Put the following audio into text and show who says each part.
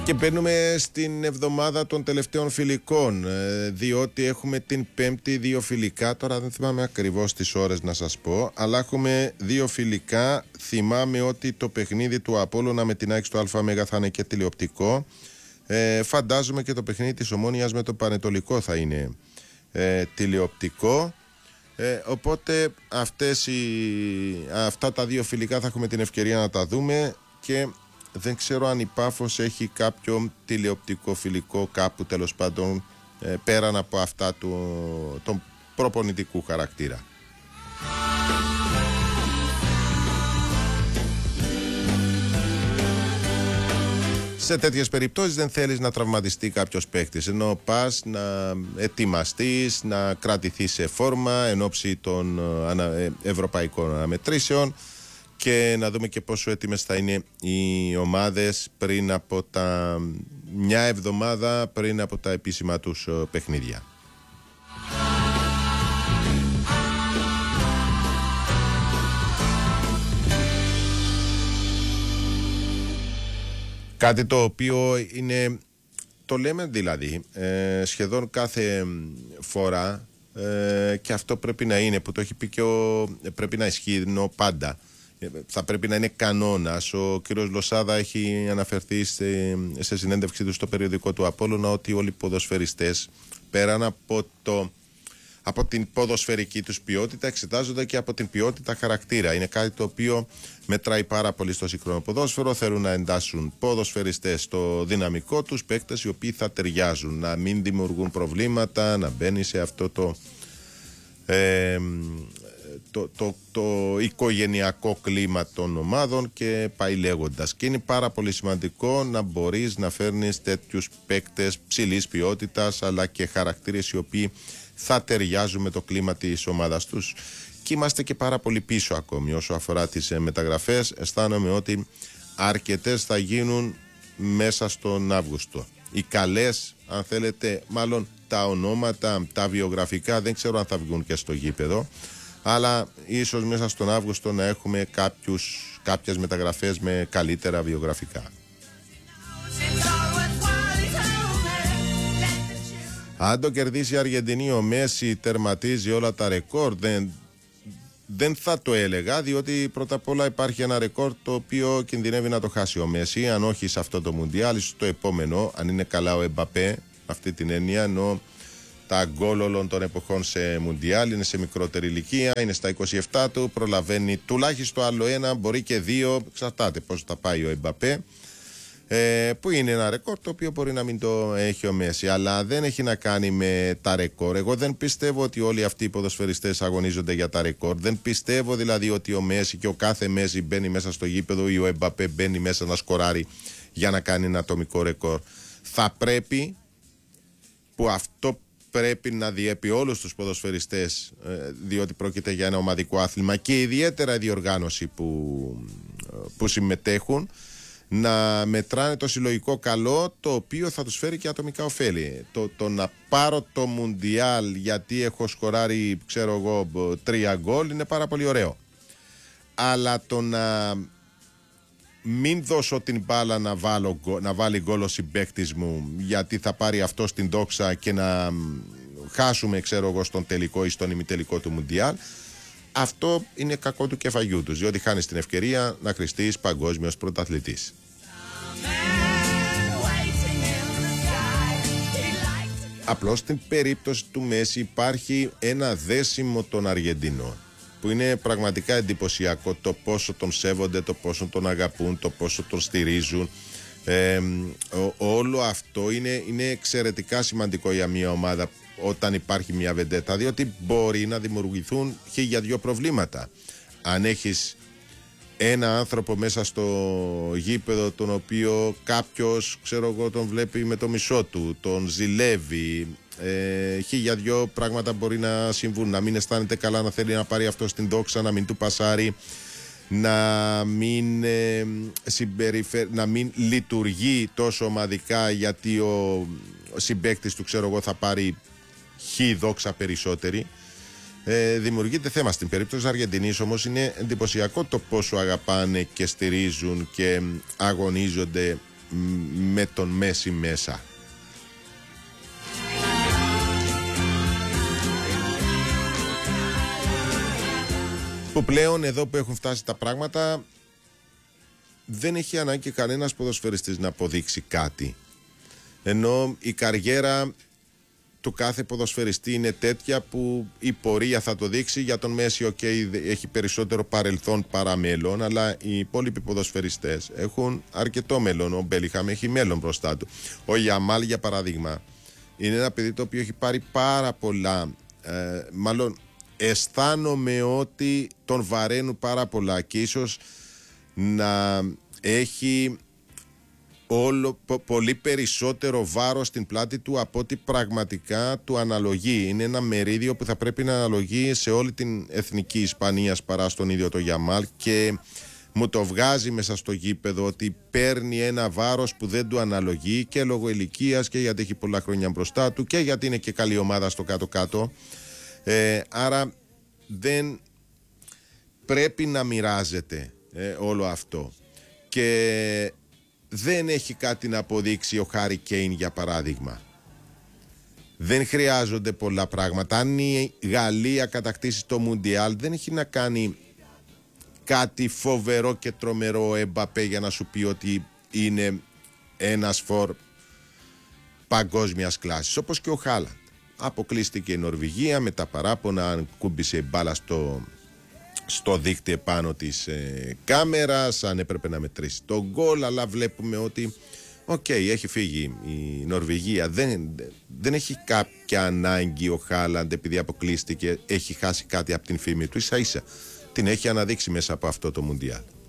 Speaker 1: Και μπαίνουμε στην εβδομάδα των τελευταίων φιλικών, διότι έχουμε την Πέμπτη 2 φιλικά. Τώρα δεν θυμάμαι ακριβώς τις ώρες να σας πω, αλλά έχουμε 2 φιλικά. Θυμάμαι ότι το παιχνίδι του Απόλλωνα με την ΑΕΚ στο ΑΜΕΓΑ θα είναι και τηλεοπτικό. Φαντάζομαι και το παιχνίδι της Ομόνοιας με το Πανετολικό θα είναι τηλεοπτικό. Οπότε αυτά τα 2 φιλικά θα έχουμε την ευκαιρία να τα δούμε. Και δεν ξέρω αν η Πάφος έχει κάποιο τηλεοπτικό φιλικό κάπου, τέλος πάντων, πέραν από αυτά των προπονητικού χαρακτήρα. Σε τέτοιες περιπτώσεις δεν θέλεις να τραυματιστεί κάποιος παίκτης, ενώ πας να ετοιμαστείς, να κρατηθείς σε φόρμα εν ώψη των ευρωπαϊκών αναμετρήσεων και να δούμε και πόσο έτοιμες θα είναι οι ομάδες πριν από μια εβδομάδα πριν από τα επίσημα τους παιχνίδια. Κάτι το οποίο είναι, το λέμε δηλαδή σχεδόν κάθε φορά, και αυτό πρέπει να είναι, που το έχει πει και πρέπει να ισχύει πάντα. Θα πρέπει να είναι κανόνας. Ο κύριος Λοσάδα έχει αναφερθεί σε συνέντευξή του στο περιοδικό του Απόλλωνα ότι όλοι οι ποδοσφαιριστές πέραν από την ποδοσφαιρική τους ποιότητα εξετάζονται και από την ποιότητα χαρακτήρα. Είναι κάτι το οποίο μετράει πάρα πολύ στο σύγχρονο ποδόσφαιρο. Θέλουν να εντάσσουν ποδοσφαιριστές στο δυναμικό τους, παίκτες οι οποίοι θα ταιριάζουν, να μην δημιουργούν προβλήματα, να μπαίνει σε αυτό το οικογενειακό κλίμα των ομάδων και πάει λέγοντας. Και είναι πάρα πολύ σημαντικό να μπορείς να φέρνεις τέτοιους παίκτες ψηλής ποιότητας αλλά και χαρακτήρες οι οποίοι θα ταιριάζουν με το κλίμα της ομάδας τους. Και είμαστε και πάρα πολύ πίσω ακόμη όσο αφορά τις μεταγραφές. Αισθάνομαι ότι αρκετές θα γίνουν μέσα στον Αύγουστο. Οι καλές, αν θέλετε, μάλλον τα ονόματα, τα βιογραφικά δεν ξέρω αν θα βγουν και στο γήπεδο, αλλά ίσως μέσα στον Αύγουστο να έχουμε κάποιες μεταγραφές με καλύτερα βιογραφικά. Αν το κερδίσει η Αργεντινή, ο Μέση τερματίζει όλα τα ρεκόρ, δεν θα το έλεγα, διότι πρώτα απ' όλα υπάρχει ένα ρεκόρ το οποίο κινδυνεύει να το χάσει ο Μέση, αν όχι σε αυτό το Μουντιάλ, στο επόμενο, αν είναι καλά ο Εμπαπέ, αυτή την έννοια, ενώ τα γκολ όλων των εποχών σε Μουντιάλ είναι σε μικρότερη ηλικία, είναι στα 27 του, προλαβαίνει τουλάχιστον άλλο ένα, μπορεί και 2, εξαρτάται πώς θα πάει ο Εμπαπέ. Που είναι ένα ρεκόρ το οποίο μπορεί να μην το έχει ο Μέση, αλλά δεν έχει να κάνει με τα ρεκόρ. Εγώ δεν πιστεύω ότι όλοι αυτοί οι ποδοσφαιριστές αγωνίζονται για τα ρεκόρ. Δεν πιστεύω δηλαδή ότι ο Μέση και ο κάθε Μέση μπαίνει μέσα στο γήπεδο ή ο Εμπαπέ μπαίνει μέσα να σκοράρει για να κάνει ένα ατομικό ρεκόρ. Θα πρέπει, που αυτό πρέπει να διέπει όλους τους ποδοσφαιριστές, διότι πρόκειται για ένα ομαδικό άθλημα και ιδιαίτερα η διοργάνωση που συμμετέχουν, να μετράνε το συλλογικό καλό, το οποίο θα τους φέρει και ατομικά ωφέλη. Το να πάρω το Μουντιάλ γιατί έχω σκοράρει, ξέρω εγώ, 3 γκολ είναι πάρα πολύ ωραίο. Αλλά το να μην δώσω την μπάλα να βάλει γκολ ο συμπαίκτης μου γιατί θα πάρει αυτό στην δόξα και να χάσουμε, ξέρω εγώ, στον τελικό ή στον ημιτελικό του Μουντιάλ, αυτό είναι κακό του κεφαγιού τους, διότι χάνεις την ευκαιρία να κριστείς παγκόσμιος πρωταθλητής. Απλώς στην περίπτωση του Μέση υπάρχει ένα δέσιμο των Αργεντινών που είναι πραγματικά εντυπωσιακό, το πόσο τον σέβονται, το πόσο τον αγαπούν, το πόσο τον στηρίζουν. Όλο αυτό είναι εξαιρετικά σημαντικό για μια ομάδα όταν υπάρχει μια βεντέτα, διότι μπορεί να δημιουργηθούν 1002 προβλήματα. Αν έχεις ένα άνθρωπο μέσα στο γήπεδο τον οποίο κάποιος, ξέρω εγώ, τον βλέπει με το μισό του, τον ζηλεύει, 1002 πράγματα μπορεί να συμβούν, να μην αισθάνεται καλά, να θέλει να πάρει αυτό στην δόξα, να μην του πασάρει, να μην λειτουργεί τόσο ομαδικά γιατί ο συμπαίκτης του, ξέρω εγώ, θα πάρει δόξα περισσότερη. Δημιουργείται θέμα. Στην περίπτωση της Αργεντινής όμως είναι εντυπωσιακό το πόσο αγαπάνε και στηρίζουν και αγωνίζονται με τον Μέση μέσα. Που πλέον εδώ που έχουν φτάσει τα πράγματα δεν έχει ανάγκη κανένας ποδοσφαιριστής να αποδείξει κάτι. Ενώ η καριέρα του κάθε ποδοσφαιριστή είναι τέτοια που η πορεία θα το δείξει. Για τον Μέση έχει περισσότερο παρελθόν παρά μέλλον, αλλά οι υπόλοιποι ποδοσφαιριστές έχουν αρκετό μέλλον. Ο Μπέλιγχαμ έχει μέλλον μπροστά του. Ο Γιαμάλ, για παράδειγμα, είναι ένα παιδί το οποίο έχει πάρει πάρα πολλά, μάλλον αισθάνομαι ότι τον βαραίνουν πάρα πολλά και ίσως να έχει πολύ περισσότερο βάρος στην πλάτη του από ότι πραγματικά του αναλογεί. Είναι ένα μερίδιο που θα πρέπει να αναλογεί σε όλη την εθνική Ισπανίας παρά στον ίδιο το Γιαμάλ, και μου το βγάζει μέσα στο γήπεδο ότι παίρνει ένα βάρος που δεν του αναλογεί, και λόγω ηλικίας και γιατί έχει πολλά χρόνια μπροστά του και γιατί είναι και καλή ομάδα στο κάτω-κάτω. Άρα δεν πρέπει να μοιράζεται όλο αυτό, και δεν έχει κάτι να αποδείξει ο Χάρι Κέιν, για παράδειγμα. Δεν χρειάζονται πολλά πράγματα. Αν η Γαλλία κατακτήσει το Μουντιάλ, δεν έχει να κάνει κάτι φοβερό και τρομερό ο Εμπαπέ για να σου πει ότι είναι ένας φορ παγκόσμιας κλάσης, όπως και ο Χάλαντ. Αποκλείστηκε η Νορβηγία με τα παράπονα αν κούμπησε μπάλα στο δίκτυο επάνω της κάμερας, αν έπρεπε να μετρήσει τον γκολ, αλλά βλέπουμε ότι έχει φύγει η Νορβηγία. Δεν έχει κάποια ανάγκη ο Χάλαντ, επειδή αποκλείστηκε, έχει χάσει κάτι από την φήμη του. Ίσα ίσα την έχει αναδείξει μέσα από αυτό το Μουντιάλ.